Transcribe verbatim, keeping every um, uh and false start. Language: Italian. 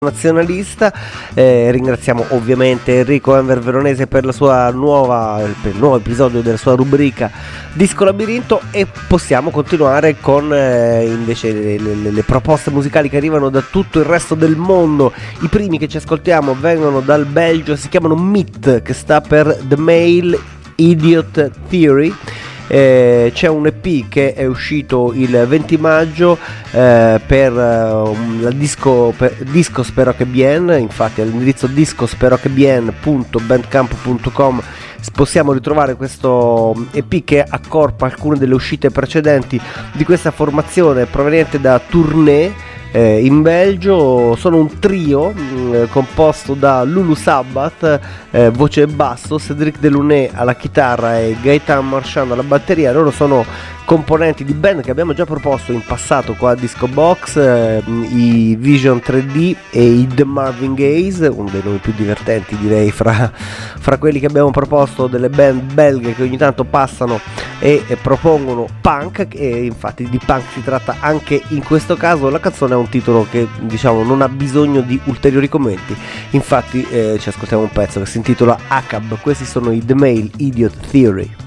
nazionalista. Eh, ringraziamo ovviamente Enrico Enver Veronese per la sua nuova per il nuovo episodio della sua rubrica Disco Labirinto, e possiamo continuare con eh, invece le, le, le proposte musicali che arrivano da tutto il resto del mondo. I primi che ci ascoltiamo vengono dal Belgio, si chiamano M I T, che sta per The Male Idiot Theory. Eh, c'è un E P che è uscito il venti maggio eh, per uh, la disco, per, disco Spero che bien, infatti all'indirizzo disco spero che bien punto bandcamp punto com possiamo ritrovare questo E P che accorpa alcune delle uscite precedenti di questa formazione proveniente da Tournai. Eh, in Belgio sono un trio mh, composto da Lulu Sabbath, eh, voce e basso, Cédric Delaunay alla chitarra e Gaëtan Marchand alla batteria. Loro sono componenti di band che abbiamo già proposto in passato qua a Disco Box, eh, i Vision tre D e i The Marvin Gaye, uno dei nomi più divertenti direi fra, fra quelli che abbiamo proposto, delle band belghe che ogni tanto passano e, e propongono punk, e infatti di punk si tratta anche in questo caso. La canzone ha un titolo che diciamo non ha bisogno di ulteriori commenti, infatti eh, ci ascoltiamo un pezzo che si intitola A C A B. Questi sono i The Male Idiot Theory.